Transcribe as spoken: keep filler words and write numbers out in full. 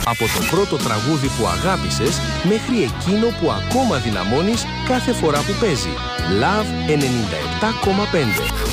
Από το πρώτο τραγούδι που αγάπησες μέχρι εκείνο που ακόμα δυναμώνεις κάθε φορά που παίζει. Love ενενήντα επτά κόμμα πέντε.